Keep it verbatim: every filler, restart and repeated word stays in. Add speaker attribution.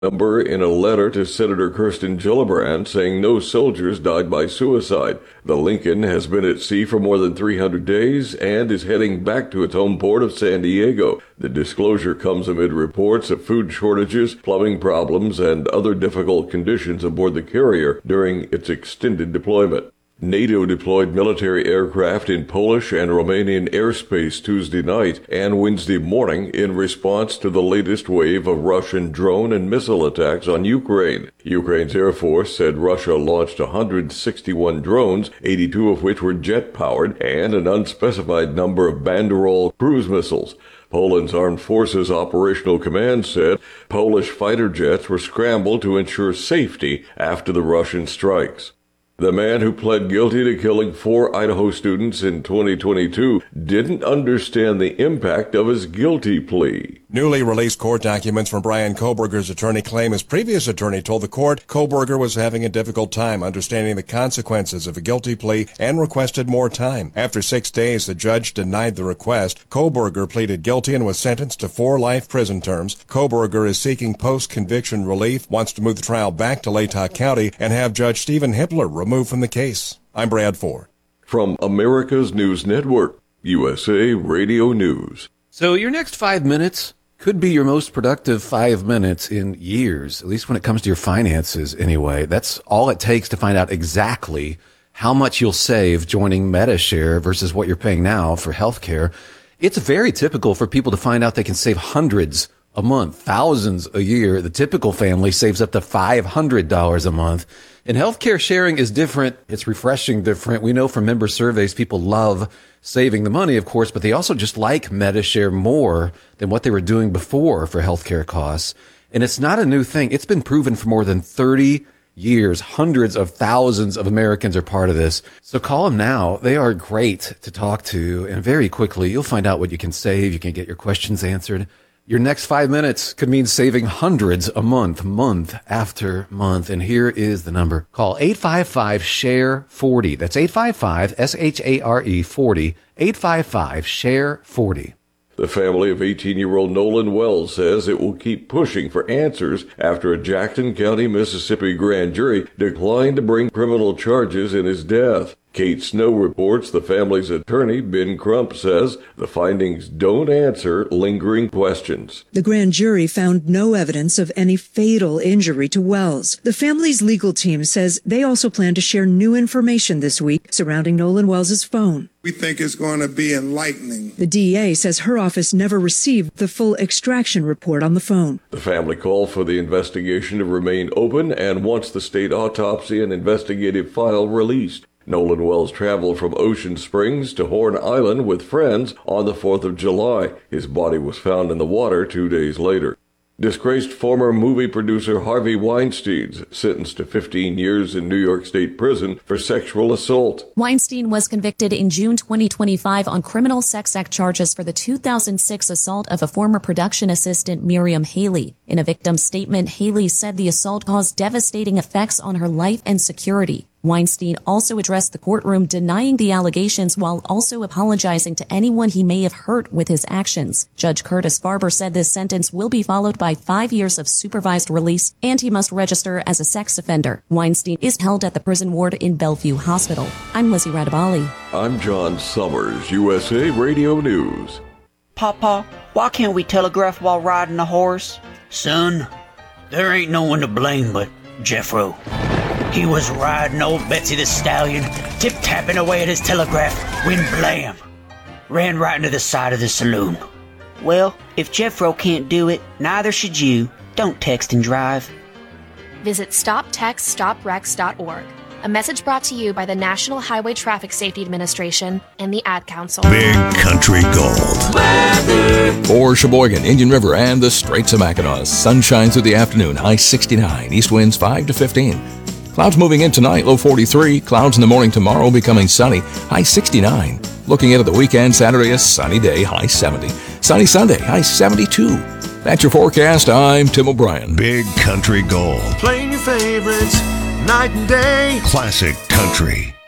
Speaker 1: number in a letter to Senator Kirsten Gillibrand saying no soldiers died by suicide. The Lincoln has been at sea for more than three hundred days and is heading back to its home port of San Diego. The disclosure comes amid reports of food shortages, plumbing problems, and other difficult conditions aboard the carrier during its extended deployment. NATO deployed military aircraft in Polish and Romanian airspace Tuesday night and Wednesday morning in response to the latest wave of Russian drone and missile attacks on Ukraine. Ukraine's Air Force said Russia launched one hundred sixty-one drones, eighty-two of which were jet-powered, and an unspecified number of Banderol cruise missiles. Poland's Armed Forces Operational Command said Polish fighter jets were scrambled to ensure safety after the Russian strikes. The man who pled guilty to killing four Idaho students in twenty twenty-two didn't understand the impact of his guilty plea.
Speaker 2: Newly released court documents from Brian Kohberger's attorney claim his previous attorney told the court Kohberger was having a difficult time understanding the consequences of a guilty plea and requested more time. After six days, the judge denied the request. Kohberger pleaded guilty and was sentenced to four life prison terms. Kohberger is seeking post-conviction relief, wants to move the trial back to Latah County, and have Judge Stephen Hippler removed from the case. I'm Brad Ford.
Speaker 1: From America's News Network, U S A Radio News.
Speaker 3: So your next five minutes could be your most productive five minutes in years, at least when it comes to your finances anyway. That's all it takes to find out exactly how much you'll save joining Medi-Share versus what you're paying now for healthcare. It's very typical for people to find out they can save hundreds a month, thousands a year. The typical family saves up to five hundred dollars a month. And healthcare sharing is different. It's refreshing different. We know from member surveys, people love saving the money, of course, but they also just like Medi-Share more than what they were doing before for healthcare costs. And it's not a new thing. It's been proven for more than thirty years. Hundreds of thousands of Americans are part of this. So call them now. They are great to talk to. And very quickly, you'll find out what you can save. You can get your questions answered. Your next five minutes could mean saving hundreds a month, month after month. And here is the number. Call eight five five, S H A R E, forty. That's eight five five, S H A R E, forty. eight five five, S H A R E, forty.
Speaker 1: The family of eighteen-year-old Nolan Wells says it will keep pushing for answers after a Jackson County, Mississippi grand jury declined to bring criminal charges in his death. Kate Snow reports the family's attorney, Ben Crump, says the findings don't answer lingering questions.
Speaker 4: The grand jury found no evidence of any fatal injury to Wells. The family's legal team says they also plan to share new information this week surrounding Nolan Wells' phone.
Speaker 5: We think it's going to be enlightening.
Speaker 4: The D E A says her office never received the full extraction report on the phone.
Speaker 1: The family called for the investigation to remain open and wants the state autopsy and investigative file released. Nolan Wells traveled from Ocean Springs to Horn Island with friends on the fourth of July. His body was found in the water two days later. Disgraced former movie producer Harvey Weinstein's sentenced to fifteen years in New York State prison for sexual assault.
Speaker 6: Weinstein was convicted in June twenty twenty-five on criminal sex act charges for the two thousand six assault of a former production assistant, Miriam Haley. In a victim's statement, Haley said the assault caused devastating effects on her life and security. Weinstein also addressed the courtroom denying the allegations while also apologizing to anyone he may have hurt with his actions. Judge Curtis Farber said this sentence will be followed by five years of supervised release and he must register as a sex offender. Weinstein is held at the prison ward in Bellevue Hospital. I'm Lizzie Radabali.
Speaker 1: I'm John Summers, U S A Radio News.
Speaker 7: Papa, why can't we telegraph while riding a horse?
Speaker 8: Son, there ain't no one to blame but Jeffro. He was riding old Betsy the Stallion, tip-tapping away at his telegraph, when blam! Ran right into the side of the saloon.
Speaker 7: Well, if Jeffro can't do it, neither should you. Don't text and drive.
Speaker 9: Visit stop text stop wrecks dot org. A message brought to you by the National Highway Traffic Safety Administration and the Ad Council.
Speaker 10: Big Country Gold. Weather. For Sheboygan, Indian River, and the Straits of Mackinac. Sunshine through the afternoon, high sixty-nine. East winds five to fifteen. Clouds moving in tonight, low forty-three. Clouds in the morning tomorrow, becoming sunny, high sixty-nine. Looking into the weekend, Saturday, a sunny day, high seventy. Sunny Sunday, high seventy-two. That's your forecast. I'm Tim O'Brien.
Speaker 11: Big Country Gold.
Speaker 12: Playing your favorites night and day.
Speaker 11: Classic country.